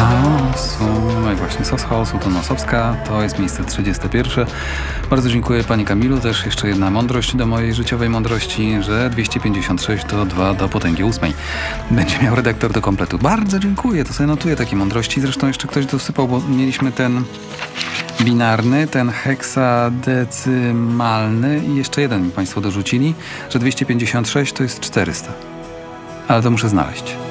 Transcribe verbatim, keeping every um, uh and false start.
chaosu. No i właśnie Sos chaosu to Nosowska, to jest miejsce trzydzieste pierwsze. Bardzo dziękuję Pani Kamilu. Też jeszcze jedna mądrość do mojej życiowej mądrości, że dwieście pięćdziesiąt sześć to dwa do potęgi ósmej. Będzie miał redaktor do kompletu. Bardzo dziękuję, to sobie notuję takie mądrości. Zresztą jeszcze ktoś dosypał, bo mieliśmy ten binarny, ten heksadecymalny i jeszcze jeden mi Państwo dorzucili, że dwieście pięćdziesiąt sześć to jest czterysta. Ale to muszę znaleźć.